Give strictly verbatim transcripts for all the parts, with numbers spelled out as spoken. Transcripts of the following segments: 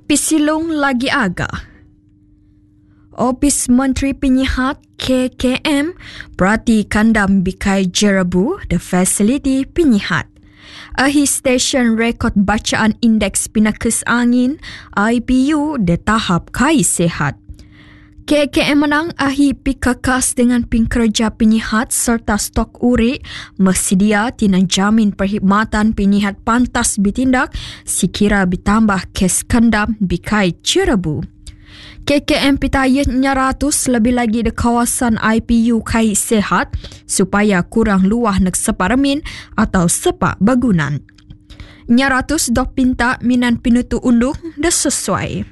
Pisilung lagi agak. Ofis Menteri Penyihat K K M berarti kandam bikai jerabu the facility penyihat. Ahi stesen rekod bacaan indeks pinakes angin I P U de tahap kai sehat. K K M menang ahi pikakas dengan pengkerja penyihat serta stok urik bersedia tinan jamin perkhidmatan penyihat pantas bertindak sekira bertambah kes kandam bikai jerabu. K K M pitayanya ratus lebih lagi di kawasan I P U kai sehat supaya kurang luah nak separamin atau sepak bangunan. Nya ratus dok pinta minan pinutu undung dah sesuai.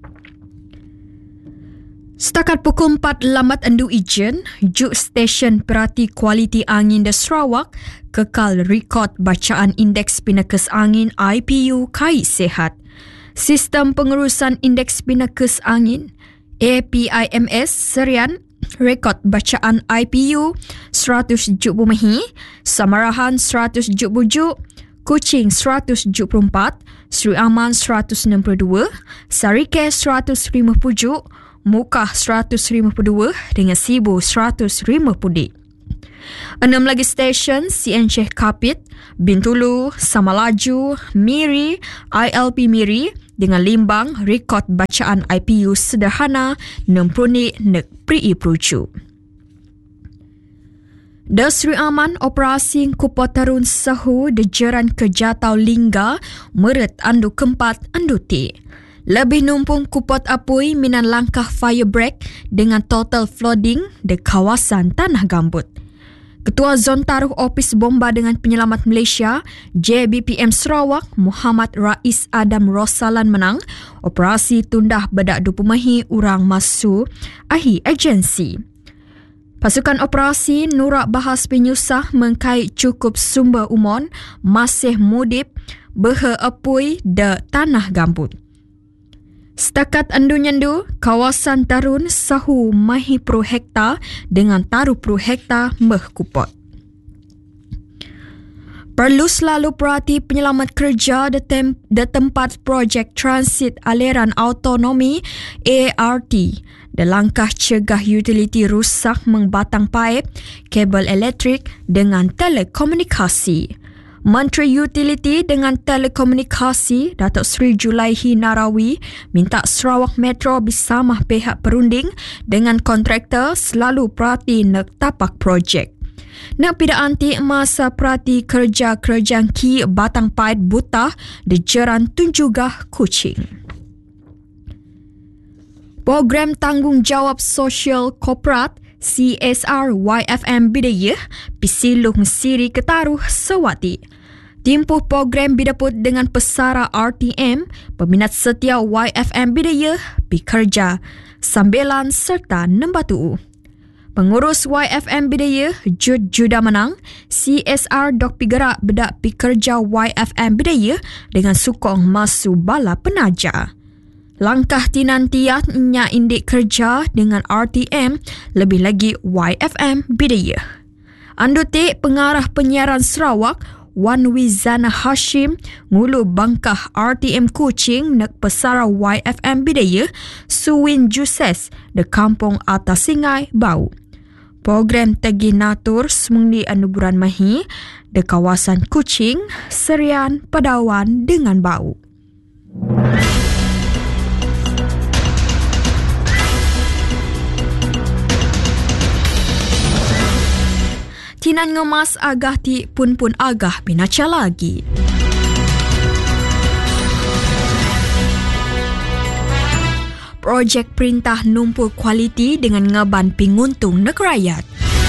Setakat pukul empat lambat andu ijen, juk stesen perhati kualiti angin di Sarawak kekal rekod bacaan indeks pinakes angin I P U kai sehat. Sistem pengurusan indeks pinakes angin A P I M S Serian rekod bacaan I P U seratus juk bumahi, Samarahan seratus juk bujuk, Kuching seratus juk perempat, Seri Aman seratus enam puluh dua, Sarike seratus lima puluh juk, Mukah seratus lima puluh dua dengan Sibu seratus lima puluh. Enam lagi stesen C N Syekh Kapit, Bintulu, Samalaju, Miri, I L P Miri dengan Limbang rekod bacaan I P U sederhana enam puluh nek pri perucu. Dasri Aman operasi Kupot Tarun Sahu dejeran kejatau lingga meret andu keempat andu ti. Lebih numpung kupot apui minan langkah fire break dengan total flooding di kawasan Tanah Gambut. Ketua Zon Taruh Opis Bomba dengan Penyelamat Malaysia, J B P M Sarawak, Muhammad Rais Adam Rosalan menang, operasi tundah bedak dupumahi urang masu ahi agensi. Pasukan operasi Nurak Bahas Penyusah mengkait cukup sumber umon masih mudip beha apui de Tanah Gambut. Setakat andu-nyandu, kawasan Tarun Sahu mahi pro hektar dengan taruh pro hektar meh kupot. Perlu selalu perhati penyelamat kerja di, tem- di tempat projek transit aliran autonomi A R T. De langkah cegah utiliti rusak mengbatang paip, kabel elektrik dengan telekomunikasi. Menteri Utiliti dengan Telekomunikasi Datuk Seri Julaihi Narawi minta Sarawak Metro bersama pihak perunding dengan kontraktor selalu perhati nak tapak projek. Nak pida anti masa perhati kerja-kerja ki batang pait buta di jeran Tunjugah Kuching. Program Tanggungjawab Sosial Korporat C S R Y F M Bidayah pisilung siri ketaruh sewati. Timpuh program bidaput dengan pesara R T M, peminat setia Y F M Bidayah, pekerja, sambilan serta nembatu. Pengurus Y F M Bidayah, Jud Juda menang, C S R dok pigerak bedak pekerja Y F M Bidayah dengan sukong masu bala penaja. Langkah tinantiat nya indik kerja dengan R T M, lebih lagi Y F M Bidayah. Andutik pengarah penyiaran Sarawak, Wan Wizana Hashim, ngulu bangkah R T M Kuching nak pesara Y F M Bidayah, Suwin Juses de Kampung Atas Singai Bau. Program tegi natur semengli anuburan mahi de kawasan Kuching, Serian, Padawan dengan Bau. Tinan ngemas agah ti pun-pun agah binaca lagi. Projek perintah numpul kualiti dengan ngaban pinguntung nek rakyat.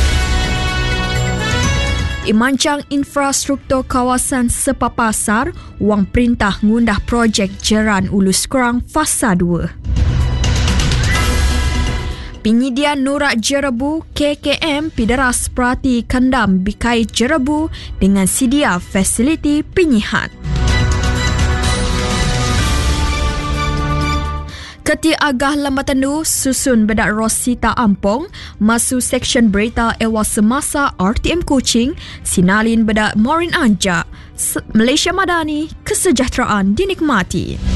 Imancang infrastruktur kawasan Sepapasar, wang perintah ngundah projek Jeran Ulus Kerang Fasa dua. Penyedia Nurak Jerabu K K M pideras perhati kandam bikai jerabu dengan sedia fasiliti penyihat. Keti agah lambatan du susun bedak Rosita Ampong masuk seksyen berita ewas semasa R T M Kuching sinalin bedak Morin Anja. Malaysia Madani, kesejahteraan dinikmati.